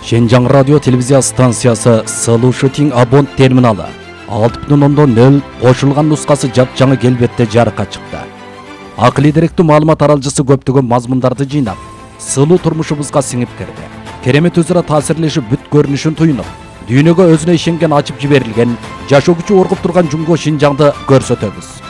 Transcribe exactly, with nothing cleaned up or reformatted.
Шенжаң радио телевизия станциясы Сылу Шутинг абонт терминалы алты бүтүн ондон нөл кошулган нускасы жапжаңы келбетте жарыкка чыкты. Акылий деректүү маалымат аралжысы көптөгөн мазмундарды жыйнап, сылуу турмушубузга сиңип кирди. Керемет өзара таасирлешип бүт көрүнүшүн туюнуп, дүйнөгө өзүнө ишенген ачып жиберилген, жашоо күчү оргуп турган Жумго Шинжаңды көрсөтөбүз.